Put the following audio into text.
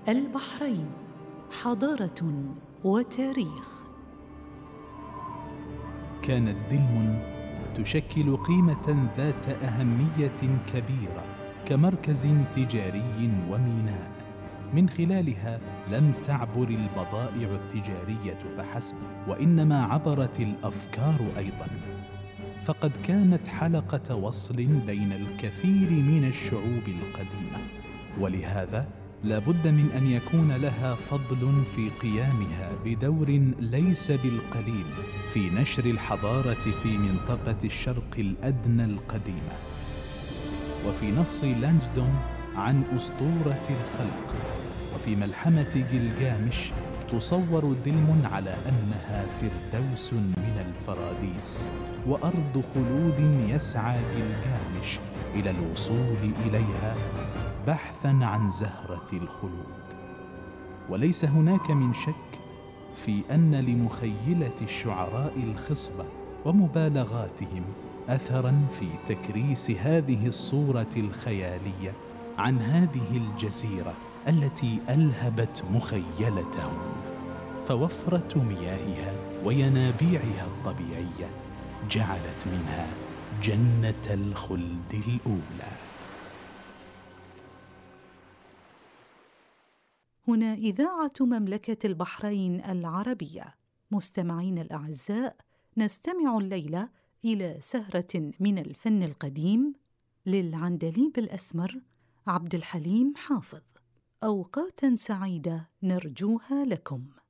البحرين، حضارة وتاريخ. كانت دلم تشكل قيمة ذات أهمية كبيرة كمركز تجاري وميناء. من خلالها لم تعبر البضائع التجارية فحسب، وإنما عبرت الأفكار أيضاً، فقد كانت حلقة وصل بين الكثير من الشعوب القديمة، ولهذا لا بد من أن يكون لها فضل في قيامها بدور ليس بالقليل في نشر الحضارة في منطقة الشرق الأدنى القديمة. وفي نص لانجدون عن أسطورة الخلق وفي ملحمة جلجامش تصور دلم على أنها فردوس من الفراديس وأرض خلود يسعى جلجامش إلى الوصول إليها بحثاً عن زهرة الخلود. وليس هناك من شك في أن لمخيلة الشعراء الخصبة ومبالغاتهم أثراً في تكريس هذه الصورة الخيالية عن هذه الجزيرة التي ألهبت مخيلتهم. فوفرة مياهها وينابيعها الطبيعية جعلت منها جنة الخلد الأولى. هنا إذاعة مملكة البحرين العربية. مستمعين الأعزاء، نستمع الليلة إلى سهرة من الفن القديم للعندليب الأسمر عبد الحليم حافظ. أوقاتاً سعيدة نرجوها لكم.